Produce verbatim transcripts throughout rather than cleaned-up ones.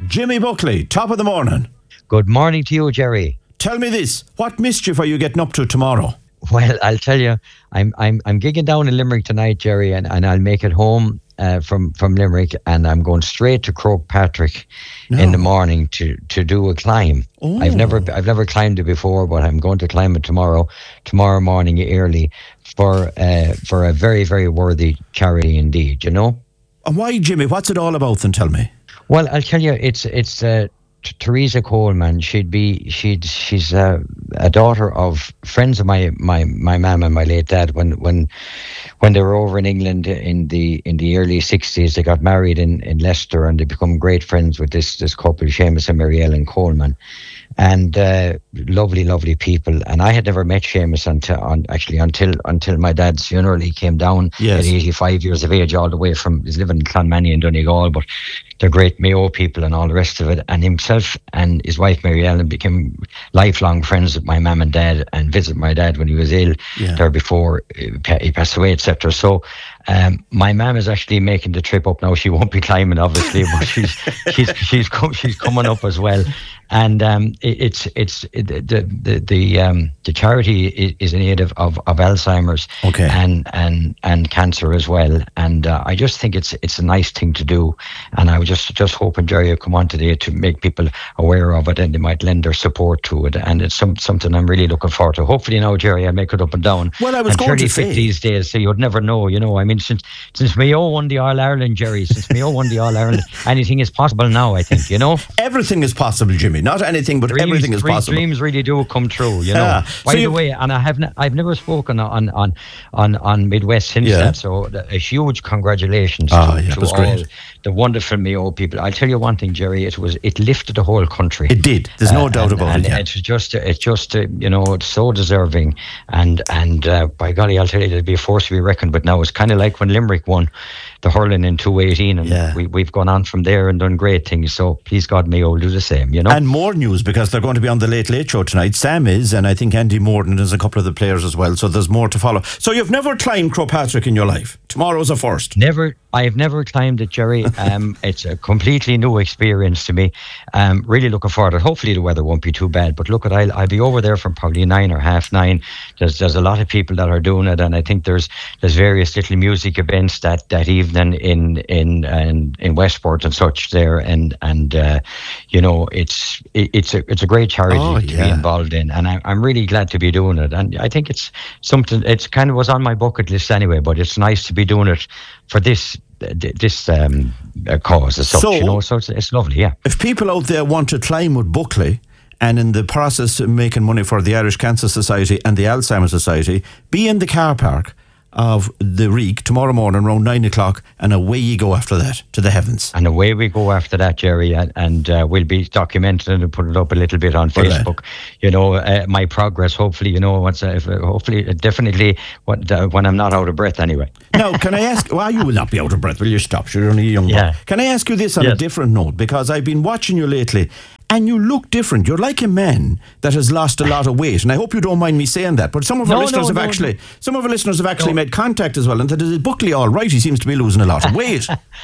Jimmy Buckley, top of the morning. Good morning to you, Jerry. Tell me this, what mischief are you getting up to tomorrow? Well, I'll tell you, I'm I'm I'm gigging down in Limerick tonight, Jerry, and, and I'll make it home uh, from from Limerick, and I'm going straight to Croke Patrick no. in the morning to, to do a climb. Oh. I've never I've never climbed it before, but I'm going to climb it tomorrow, tomorrow morning early, for uh, for a very very worthy charity indeed. You know. And why, Jimmy? What's it all about? Then tell me. Well, I'll tell you, it's it's. Uh, T- Teresa Coleman, she'd be she'd she's a, a daughter of friends of my my my mum and my late dad. When when when they were over in England in the in the early sixties, they got married in, in Leicester, and they become great friends with this this couple, Seamus and Mary Ellen Coleman, and uh, lovely lovely people. And I had never met Seamus until on, actually until until my dad's funeral. He came down yes. at eighty-five years of age, all the way from he's living in Clonmany in Donegal, but they're great Mayo people and all the rest of it. And himself and his wife Mary Ellen became lifelong friends with my mum and dad, and visited my dad when he was ill yeah. there before he passed away, et cetera. So um, my mum is actually making the trip up now. She won't be climbing, obviously, but she's she's she's com- she's coming up as well. And um, it, it's it's it, the the the um, the charity is, is in aid of, of, of Alzheimer's okay. and and and cancer as well. And uh, I just think it's it's a nice thing to do. And I was just just hoping Jerry would come on today to make people aware of it, and they might lend their support to it. And it's some, something I'm really looking forward to. Hopefully now, Jerry, I'll make it up and down. Well, I was and going to fit say these days, so you'd never know. You know, I mean, since since Mayo won the All Ireland, Jerry, since Mayo won the All Ireland, anything is possible now. I think, you know, everything is possible, Jimmy. Not anything, but dreams, everything is dreams, possible. Dreams really do come true, you know. Yeah. By so the way, and I have n- I've never spoken on on on, on Midwest since yeah. that. So a huge congratulations oh, to, yeah, to was all great. the wonderful Mayo people. I'll tell you one thing, Jerry. It was it lifted the whole country. It did. There's no uh, doubt and, about and it. Yeah. It's just it's just uh, you know, it's so deserving, and and uh, by golly, I'll tell you, there'll be a force to be reckoned with now. It's kind of like when Limerick won the hurling in two eighteen, and yeah. we, we've gone on from there and done great things. So please God, Mayo will do the same, you know. And more news, because they're going to be on the Late Late Show tonight. Sam is, and I think Andy Morden is, a couple of the players as well. So there's more to follow. So you've never climbed Croke Patrick in your life. Tomorrow's a first. Never. I've never climbed it, Jerry. Um, it's a completely new experience to me. Um, really looking forward to it. Hopefully the weather won't be too bad. But look, at I'll, I'll be over there from probably nine or half nine. There's there's a lot of people that are doing it, and I think there's there's various little music events that, that evening in in in, in Westport and such there, and and uh, you know, it's it, it's a it's a great charity oh, to yeah. be involved in, and I, I'm really glad to be doing it. And I think it's something. It's kind of was on my bucket list anyway, but it's nice to be doing it for this this um, cause as such, so, you know, so it's, it's lovely, yeah. If people out there want to climb with Buckley, and in the process making money for the Irish Cancer Society and the Alzheimer's Society, be in the car park of the Reek tomorrow morning around nine o'clock, and away you go after that to the heavens. And away we go after that, Jerry, and, and uh, we'll be documenting it and put it up a little bit on Facebook. You know, uh, my progress. Hopefully, you know, what's uh, if, uh, hopefully, uh, definitely, what, uh, when I'm not out of breath, anyway. Now, can I ask? Well, you will not be out of breath. Will you stop? You're only a young yeah. boy. Can I ask you this on yes. a different note? Because I've been watching you lately, and you look different. You're like a man that has lost a lot of weight, and I hope you don't mind me saying that. But some of our no, listeners no, have no, actually, no. some of our listeners have actually no. made contact as well, and that is Buckley all right? He seems to be losing a lot of weight.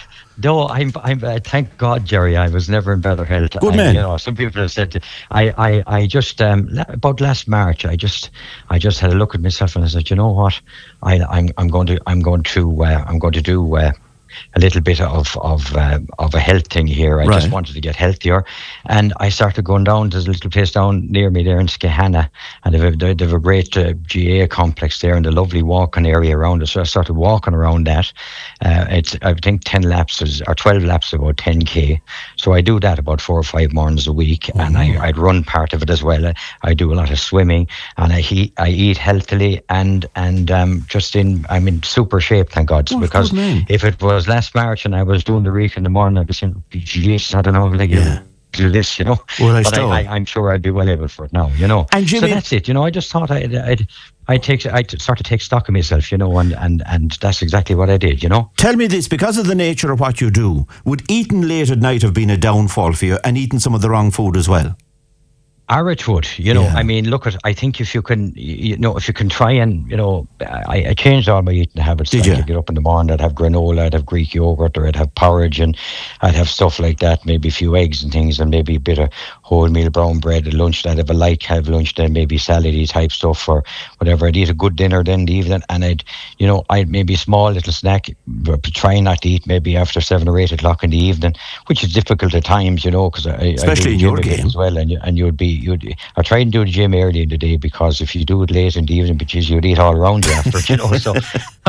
No, I'm. I'm. Uh, thank God, Jerry. I was never in better health. Good I, man. You know, some people have said, I, I, I just um, about last March, I just, I just had a look at myself and I said, you know what, I, I'm, I'm going to, I'm going to, uh, I'm going to do. Uh, a little bit of of uh, of a health thing here. I right. just wanted to get healthier, and I started going down. There's a little place down near me there in Skehana, and they have, they have a great uh, G A complex there, and a lovely walking area around it. So I started walking around that. Uh, it's I think ten laps is, or twelve laps, about ten k. So I do that about four or five mornings a week, oh. and I I'd run part of it as well. I, I do a lot of swimming, and I eat I eat healthily, and and um just in I'm in super shape, thank God. Oh, because if it was last March and I was doing the Reek in the morning, I'd be saying, geez, I don't know, like, yeah. do this, you know. Well, I but still. I, I, I'm sure I'd be well able for it now, you know. And Jimmy, so that's it, you know. I just thought I'd, I'd, I'd take, I'd start to take stock of myself, you know, and, and, and that's exactly what I did, you know. Tell me this, because of the nature of what you do, would eating late at night have been a downfall for you, and eating some of the wrong food as well? Arachwood, you know, Yeah. I mean, look at, I think if you can, you know, if you can try and, you know, I, I changed all my eating habits. Did like you? I'd get up in the morning, I'd have granola, I'd have Greek yogurt, or I'd have porridge, and I'd have stuff like that, maybe a few eggs and things, and maybe a bit of wholemeal brown bread at lunch. I'd have a light have lunch, then maybe salad type stuff or whatever. I'd eat a good dinner then in the evening, and I'd, you know, I'd maybe a small little snack, but try not to eat maybe after seven or eight o'clock in the evening, which is difficult at times, you know, because I, Especially I in do your gym a bit game. as well, and you, and you'd be, you'd, I try and do the gym early in the day, because if you do it late in the evening, because you'd eat all around you after, you know. So,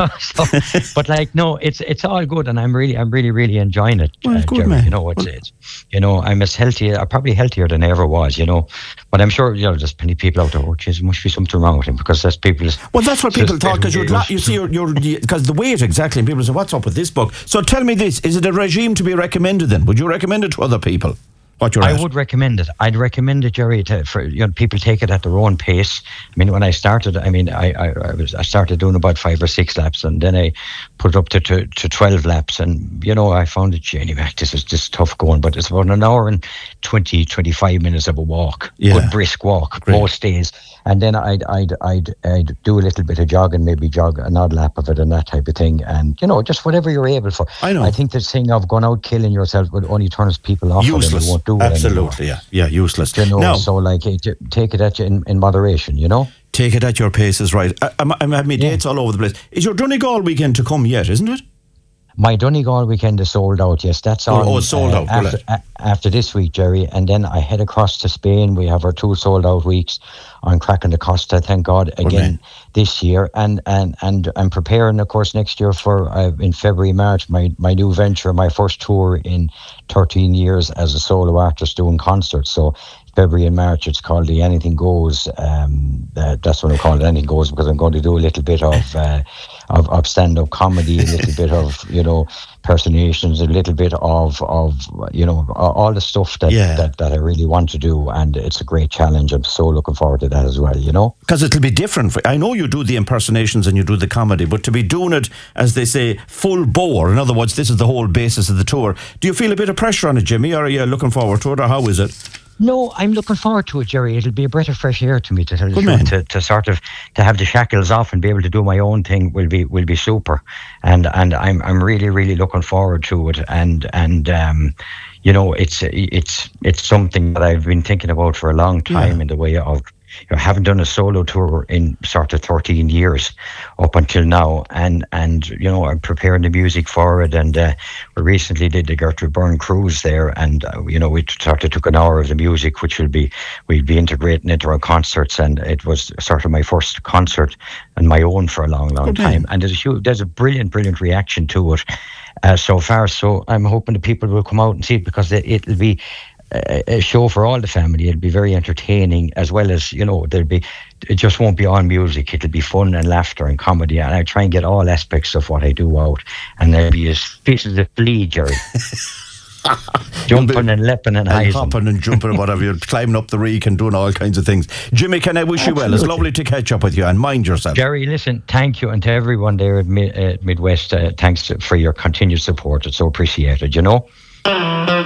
so, but like, no, it's it's all good, and I'm really, I'm really, really enjoying it. Well, uh, good, Jerry. man. You know, it's, Well- it's, you know, I'm as healthy, I'm probably healthier than I ever was, you know. But I'm sure, you know, there's plenty of people out there. Oh, geez, there must be something wrong with him, because there's people. Well, that's what people just thought, because getting you're, la- used you see, to- you're, you're, because the weight exactly, and people say, what's up with this book? So tell me this, is it a regime to be recommended then? Would you recommend it to other people? What you're I at? would recommend it. I'd recommend it, Jerry, to, for, you know, people take it at their own pace. I mean, when I started, I mean, I, I, I was I started doing about five or six laps, and then I put it up to, to, to twelve laps, and, you know, I found it, anyway, this is just tough going, but it's about an hour and twenty, twenty-five minutes of a walk, Yeah. good brisk walk, Great. most days. And then I'd, I'd, I'd, I'd do a little bit of jogging, maybe jog an odd lap of it and that type of thing. And, you know, just whatever you're able for. I know. I think this thing of going out killing yourself would only turns people off. and Useless. they won't do it anymore. Absolutely, yeah. Yeah, useless. You know, Now, so like it, take it at you in, in moderation, you know. take it at your pace is right. I, I'm, I'm having my dates all over the place. Is your Donegal weekend to come yet, isn't it? My Donegal weekend is sold out. Yes, that's Oh, on. oh, it's sold out, after, brilliant. a, after this week, Jerry, and then I head across to Spain. We have our two sold out weeks on Cracking the Costa. Thank God again man. this year, and and and I'm preparing, of course, next year for uh, in February, March, my my new venture, my first tour in thirteen years as a solo artist doing concerts. So February and March, it's called the Anything Goes. Um, uh, that's what I call it, Anything Goes, because I'm going to do a little bit of uh, of, of stand-up comedy, a little bit of, you know, personations, a little bit of of you know, all the stuff that, Yeah. that that I really want to do, and it's a great challenge. I'm so looking forward to that as well. You know. Because it'll be different. For, I know you do the impersonations and you do the comedy, but to be doing it, as they say, full bore, in other words, this is the whole basis of the tour. Do you feel a bit of pressure on it, Jimmy, or are you looking forward to it, or how is it? No, I'm looking forward to it, Jerry. It'll be a breath of fresh air to me to tell you the Good truth. man. To, to sort of to have the shackles off and be able to do my own thing will be will be super, and and I'm I'm really really looking forward to it, and and um, you know, it's it's it's something that I've been thinking about for a long time, Yeah. in the way of, you know, I haven't done a solo tour in sort of thirteen years up until now, and and you know, I'm preparing the music for it, and uh, we recently did the Gertrude Byrne cruise there, and uh, you know, we sort of took an hour of the music, which will be we'll be integrating into our concerts, and it was sort of my first concert and my own for a long long Good man. time, and there's a huge, there's a brilliant brilliant reaction to it uh, so far. So I'm hoping the people will come out and see it, because it, it'll be a a show for all the family. It'll be very entertaining, as well as, you know, there'll be, it just won't be all music. It'll be fun and laughter and comedy, and I try and get all aspects of what I do out, and there'll be as fit as a flea, Jerry. Jumping and leaping and And hiding. hopping and jumping and whatever, you're climbing up the reek and doing all kinds of things. Jimmy, can I wish you well? It's Absolutely. lovely to catch up with you, and mind yourself. Jerry, listen, thank you, and to everyone there at Mid- uh, Midwest, uh, thanks for your continued support. It's so appreciated, you know.